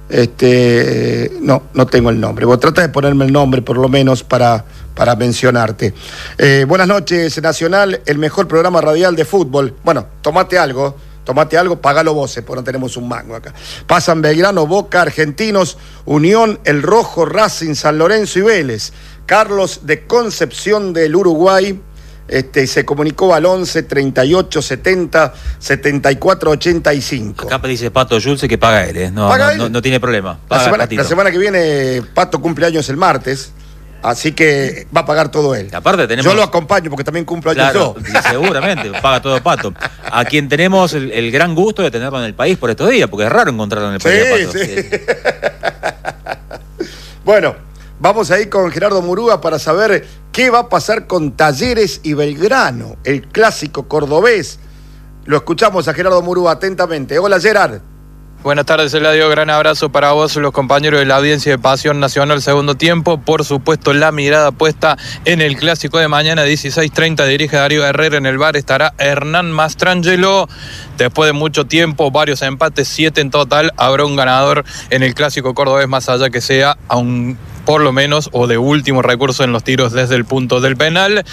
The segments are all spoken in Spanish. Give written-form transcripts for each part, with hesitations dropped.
No tengo el nombre. Vos trata de ponerme el nombre por lo menos para mencionarte. Buenas noches, Nacional, el mejor programa radial de fútbol. Bueno, tomate algo, pagalo vos, porque no tenemos un mango acá. Pasan Belgrano, Boca, Argentinos, Unión, El Rojo, Racing, San Lorenzo y Vélez. Carlos de Concepción del Uruguay. Se comunicó al 11 38 70 74 85. Acá dice Pato Julce que paga él, no tiene problema. La semana que viene Pato cumple años el martes, así que va a pagar todo él. Aparte yo lo acompaño porque también cumplo años yo. Seguramente, paga todo Pato. A quien tenemos el gran gusto de tenerlo en el país por estos días, porque es raro encontrarlo en el país. Pato. Bueno, vamos a ir con Gerardo Murúa para saber qué va a pasar con Talleres y Belgrano, el clásico cordobés. Lo escuchamos a Gerardo Murúa atentamente. Hola, Gerard. Buenas tardes, Eladio. Gran abrazo para vos, los compañeros de la audiencia de Pasión Nacional segundo tiempo. Por supuesto, la mirada puesta en el clásico de mañana, 16:30. Dirige Darío Herrera. En el bar estará Hernán Mastrangelo. Después de mucho tiempo, varios empates, 7 en total, habrá un ganador en el clásico cordobés, más allá que sea por lo menos, o de último recurso en los tiros desde el punto del penal.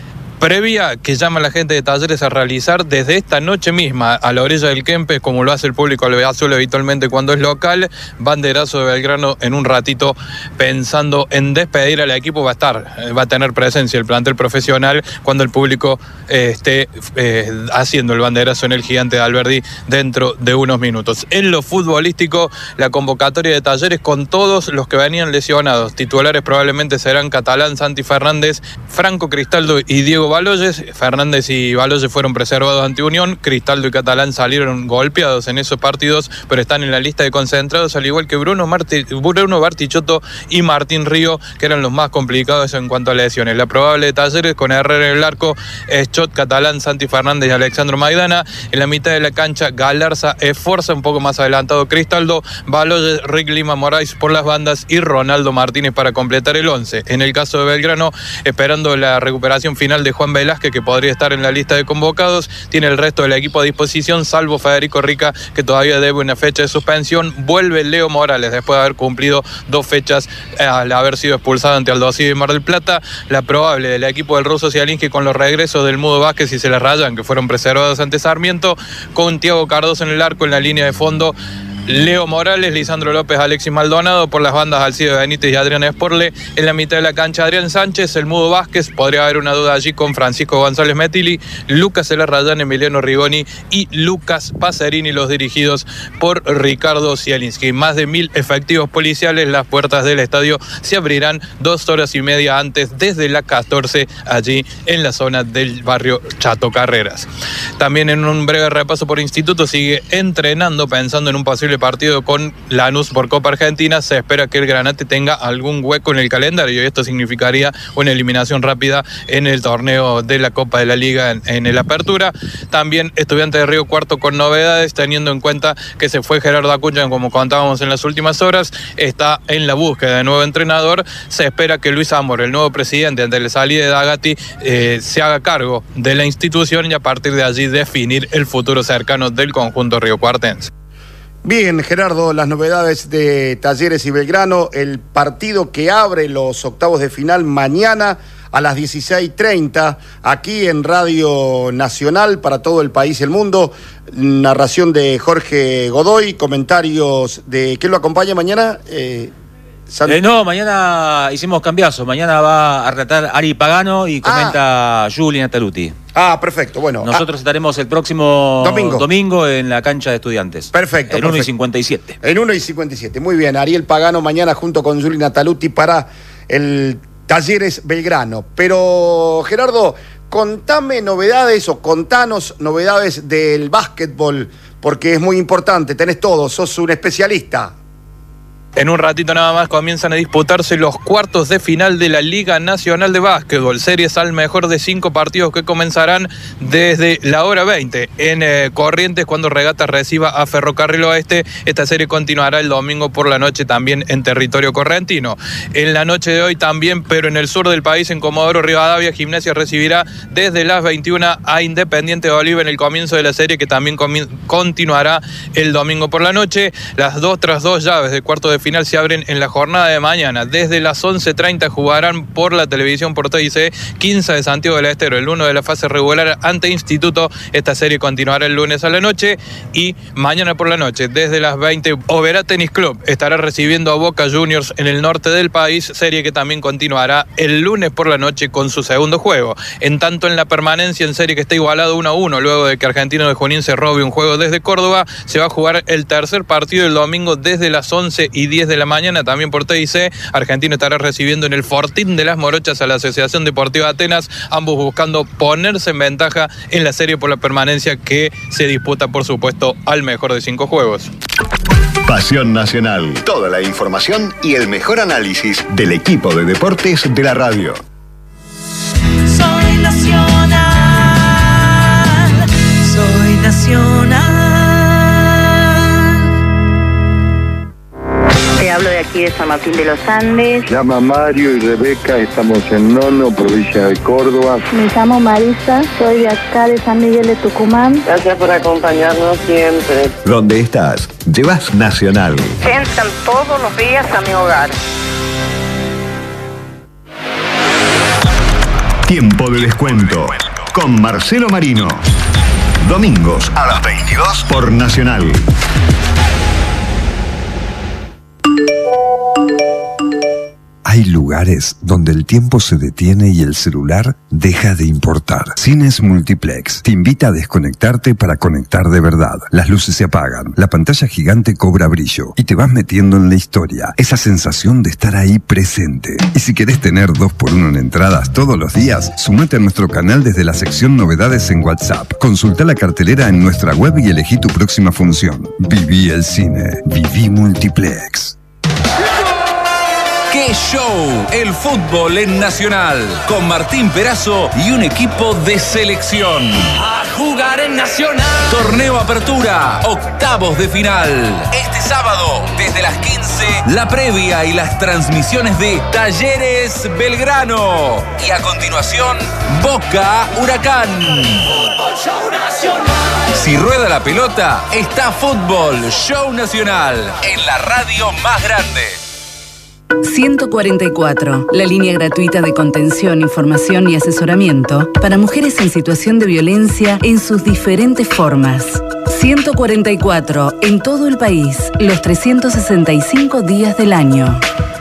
Previa que llama a la gente de Talleres a realizar desde esta noche misma a la orilla del Kempes, como lo hace el público azul habitualmente cuando es local. Banderazo de Belgrano en un ratito, pensando en despedir al equipo. Va a tener presencia el plantel profesional cuando el público esté haciendo el banderazo en el Gigante de Alberdi dentro de unos minutos. En lo futbolístico, la convocatoria de Talleres con todos los que venían lesionados. Titulares probablemente serán Catalán, Santi Fernández, Franco Cristaldo y Diego Baloyes. Fernández y Baloyes fueron preservados ante Unión. Cristaldo y Catalán salieron golpeados en esos partidos, pero están en la lista de concentrados, al igual que Bruno Bartichotto y Martín Río, que eran los más complicados en cuanto a lesiones. La probable de Talleres con Herrera en el arco es Chot, Catalán, Santi Fernández y Alexandro Maidana. En la mitad de la cancha, Galarza, Esforza, un poco más adelantado Cristaldo, Baloyes, Rick Lima Moraes por las bandas y Ronaldo Martínez para completar el 11. En el caso de Belgrano, esperando la recuperación final de Juan Velázquez, que podría estar en la lista de convocados, tiene el resto del equipo a disposición, salvo Federico Rica, que todavía debe una fecha de suspensión. Vuelve Leo Morales después de haber cumplido 2 fechas al haber sido expulsado ante Aldosivi y Mar del Plata. La probable del equipo del ruso Zielinski con los regresos del Mudo Vázquez y Se la Rayan, que fueron preservados ante Sarmiento, con Thiago Cardoso en el arco. En la línea de fondo, Leo Morales, Lisandro López, Alexis Maldonado, por las bandas Alcides Benítez y Adrián Esporle. En la mitad de la cancha, Adrián Sánchez, el Mudo Vázquez, podría haber una duda allí con Francisco González Metilli, Lucas Elarrayán, Emiliano Rigoni y Lucas Pacerini, los dirigidos por Ricardo Zielinski. Más de 1000 efectivos policiales. Las puertas del estadio se abrirán 2 horas y media antes, desde la 14, allí en la zona del barrio Chato Carreras. También en un breve repaso por instituto, sigue entrenando pensando en un posible partido con Lanús por Copa Argentina. Se espera que el Granate tenga algún hueco en el calendario y esto significaría una eliminación rápida en el torneo de la Copa de la Liga en el Apertura. También Estudiantes de Río Cuarto con novedades, teniendo en cuenta que se fue Gerardo Acuña, como contábamos en las últimas horas, está en la búsqueda de nuevo entrenador. Se espera que Luis Amor, el nuevo presidente, ante la salida de Dagatti, se haga cargo de la institución y a partir de allí definir el futuro cercano del conjunto riocuartense. Bien, Gerardo, las novedades de Talleres y Belgrano, el partido que abre los octavos de final mañana a las 16:30, aquí en Radio Nacional para todo el país y el mundo. Narración de Jorge Godoy, comentarios de... ¿Quién lo acompaña mañana? No, mañana hicimos cambiazo. Mañana va a relatar Ari Pagano y comenta Juli Nataluti. Perfecto, bueno. Nosotros estaremos el próximo domingo en la cancha de Estudiantes. Perfecto. En 1:57. En 1:57, muy bien. Ariel Pagano mañana junto con Juli Nataluti para el Talleres Belgrano. Pero, Gerardo, contame novedades o contanos novedades del básquetbol, porque es muy importante, tenés todo, sos un especialista. En un ratito nada más comienzan a disputarse los cuartos de final de la Liga Nacional de Básquetbol, series al mejor de 5 partidos que comenzarán desde la hora 20 en Corrientes, cuando Regatas reciba a Ferrocarril Oeste. Esta serie continuará el domingo por la noche también en territorio correntino. En la noche de hoy también, pero en el sur del país, en Comodoro Rivadavia, Gimnasia recibirá desde las 21 a Independiente de Oliva en el comienzo de la serie, que también continuará el domingo por la noche. Las otras dos llaves de cuarto de final se abren en la jornada de mañana. Desde las 11:30 jugarán por la televisión por TIC 15 de Santiago del Estero, el 1 de la fase regular ante Instituto. Esta serie continuará el lunes a la noche, y mañana por la noche desde las 20 Oberá Tenis Club estará recibiendo a Boca Juniors en el norte del país, serie que también continuará el lunes por la noche con su segundo juego. En tanto, en la permanencia en serie, que está igualado 1-1 luego de que Argentino de Junín se robe un juego desde Córdoba, se va a jugar el tercer partido el domingo desde las 11:10 de la mañana, también por TIC. Argentino estará recibiendo en el Fortín de las Morochas a la Asociación Deportiva Atenas, ambos buscando ponerse en ventaja en la serie por la permanencia, que se disputa, por supuesto, al mejor de 5 juegos. Pasión Nacional. Toda la información y el mejor análisis del equipo de deportes de la radio. Soy nacional, soy nacional. Te hablo de aquí de San Martín de los Andes. Llama Mario y Rebeca, estamos en Nono, provincia de Córdoba. Me llamo Marisa, soy de acá de San Miguel de Tucumán. Gracias por acompañarnos siempre. ¿Dónde estás? Llevas Nacional. Entran todos los días a mi hogar. Tiempo de descuento con Marcelo Marino. Domingos a las 22 por Nacional. Hay lugares donde el tiempo se detiene y el celular deja de importar. Cines Multiplex te invita a desconectarte para conectar de verdad. Las luces se apagan, la pantalla gigante cobra brillo y te vas metiendo en la historia. Esa sensación de estar ahí presente. Y si querés tener 2x1 en entradas todos los días, sumate a nuestro canal desde la sección Novedades en WhatsApp. Consulta la cartelera en nuestra web y elegí tu próxima función. Viví el cine. Viví Multiplex. ¡Qué show! El fútbol en Nacional, con Martín Perazo y un equipo de selección. A jugar en Nacional. Torneo Apertura, octavos de final. Este sábado, desde las 15, la previa y las transmisiones de Talleres Belgrano. Y a continuación, Boca Huracán. Fútbol Show Nacional. Si rueda la pelota, está Fútbol Show Nacional, en la radio más grande. 144, la línea gratuita de contención, información y asesoramiento para mujeres en situación de violencia en sus diferentes formas. 144, en todo el país, los 365 días del año.